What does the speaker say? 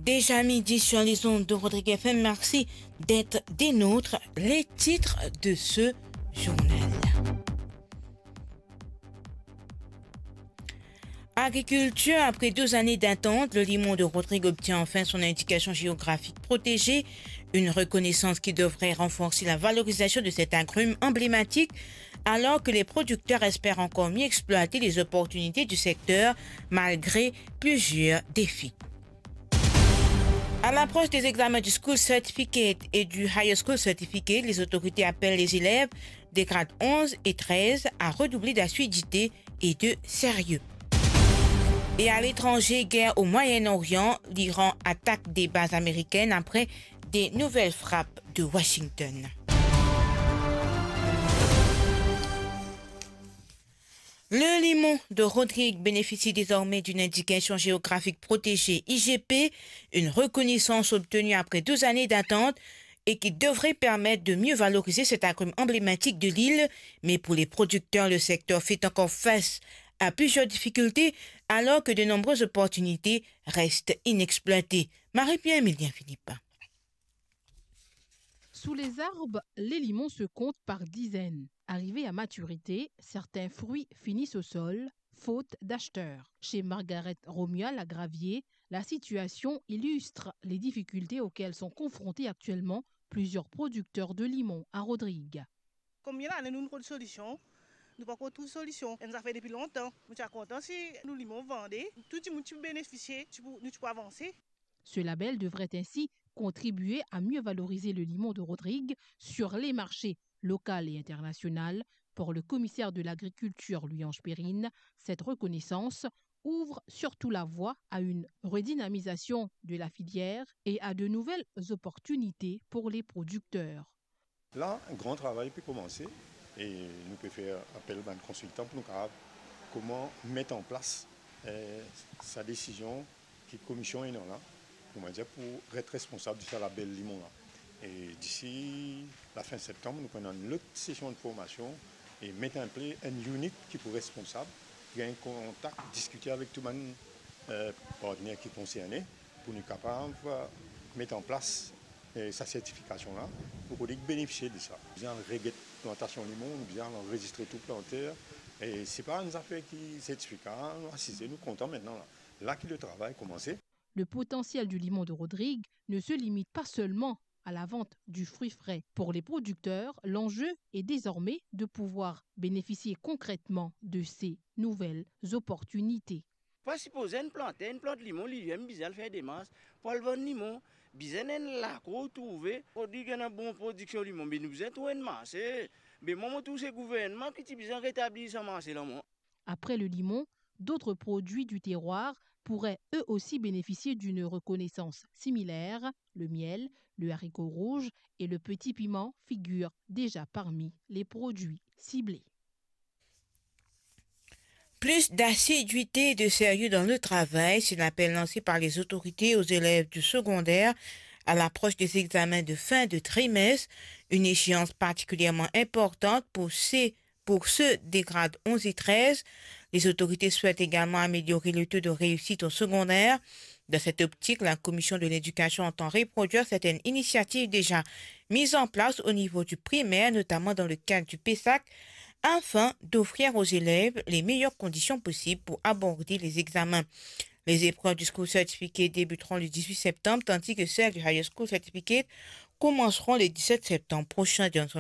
Déjà midi sur les ondes de Rodrigue FM, merci d'être des nôtres. Les titres de ce journal. Agriculture, après 2 années d'attente, le limon de Rodrigue obtient enfin son indication géographique protégée, une reconnaissance qui devrait renforcer la valorisation de cet agrume emblématique, alors que les producteurs espèrent encore mieux exploiter les opportunités du secteur malgré plusieurs défis. À l'approche des examens du School Certificate et du Higher School Certificate, les autorités appellent les élèves des grades 11 et 13 à redoubler d'assiduité et de sérieux. Et à l'étranger, guerre au Moyen-Orient, l'Iran attaque des bases américaines après des nouvelles frappes de Washington. Le limon de Rodrigue bénéficie désormais d'une indication géographique protégée IGP, une reconnaissance obtenue après 2 années d'attente et qui devrait permettre de mieux valoriser cet agrume emblématique de l'île. Mais pour les producteurs, le secteur fait encore face à plusieurs difficultés alors que de nombreuses opportunités restent inexploitées. Marie-Pierre Emilien Philippe. Sous les arbres, les limons se comptent par dizaines. Arrivés à maturité, certains fruits finissent au sol, faute d'acheteurs. Chez Margaret Romia Lagravier, la situation illustre les difficultés auxquelles sont confrontés actuellement plusieurs producteurs de limons à Rodrigue. Combien d'années nous avons une solution? Nous n'avons pas toute solution. Nous avons fait depuis longtemps. Nous sommes contents si nous limons vendés. Tout le monde peut bénéficier, nous pouvons avancer. Ce label devrait ainsi contribuer à mieux valoriser le limon de Rodrigue sur les marchés local et international. Pour le commissaire de l'agriculture, Louis-Ange Périne, cette reconnaissance ouvre surtout la voie à une redynamisation de la filière et à de nouvelles opportunités pour les producteurs. Là, un grand travail peut commencer et nous pouvons faire appel à un consultant pour nous dire comment mettre en place sa décision qui est commission est là, pour être responsable de ce label limon là. Et d'ici la fin septembre, nous prenons une autre session de formation et mettre en place une unité qui est responsable, qui a un contact, discuter avec tout le monde partenaire qui est concerné pour nous capables de mettre en place sa certification-là pour bénéficier de ça. Bien régler plantation limon, bien enregistrer tout planteur. Et ce n'est pas une affaire qui certificat, nous assisons, nous comptons maintenant là que le travail a commencé. Le potentiel du limon de Rodrigue ne se limite pas seulement à la vente du fruit frais. Pour les producteurs, l'enjeu est désormais de pouvoir bénéficier concrètement de ces nouvelles opportunités. Pas supposer une plante limon, lui-même, bizarre faire des masses. Pour le vendre limon, bizarre là qu'on trouve. On dit qu'il y a une bonne production limon, mais nous avons trouvé une masse. Mais moi, tous ces gouvernements qui ont rétabli sa masse là. Après le limon, d'autres produits du terroir pourraient eux aussi bénéficier d'une reconnaissance similaire. Le miel, le haricot rouge et le petit piment figurent déjà parmi les produits ciblés. Plus d'assiduité et de sérieux dans le travail, c'est l'appel lancé par les autorités aux élèves du secondaire à l'approche des examens de fin de trimestre, une échéance particulièrement importante pour ceux des grades 11 et 13. Les autorités souhaitent également améliorer le taux de réussite au secondaire. Dans cette optique, la Commission de l'éducation entend reproduire certaines initiatives déjà mises en place au niveau du primaire, notamment dans le cadre du PESAC, afin d'offrir aux élèves les meilleures conditions possibles pour aborder les examens. Les épreuves du School Certificate débuteront le 18 septembre, tandis que celles du Higher School Certificate commenceront le 17 septembre prochain.